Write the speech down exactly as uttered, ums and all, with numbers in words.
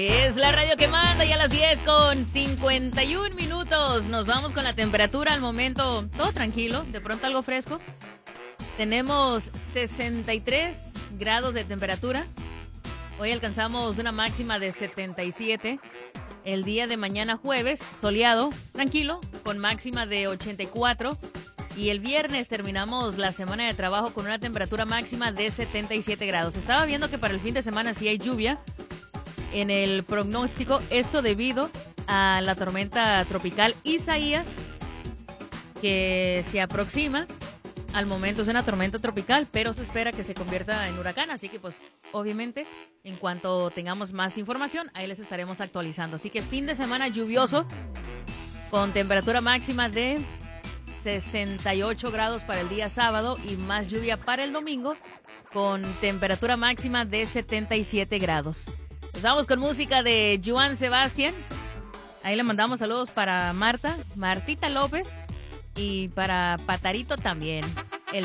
Es la radio que manda y a las diez con cincuenta y un minutos. Nos vamos con la temperatura al momento. Todo tranquilo, de pronto algo fresco. Tenemos sesenta y tres grados de temperatura. Hoy alcanzamos una máxima de setenta y siete. El día de mañana jueves, soleado, tranquilo, con máxima de ochenta y cuatro. Y el viernes terminamos la semana de trabajo con una temperatura máxima de setenta y siete grados. Estaba viendo que para el fin de semana sí hay lluvia en el pronóstico, esto debido a la tormenta tropical Isaías, que se aproxima. Al momento es una tormenta tropical, pero se espera que se convierta en huracán, así que pues obviamente en cuanto tengamos más información, ahí les estaremos actualizando. Así que fin de semana lluvioso, con temperatura máxima de sesenta y ocho grados para el día sábado y más lluvia para el domingo, con temperatura máxima de setenta y siete grados. Nos vamos con música de Joan Sebastián. Ahí le mandamos saludos para Marta, Martita López y para Patarito también.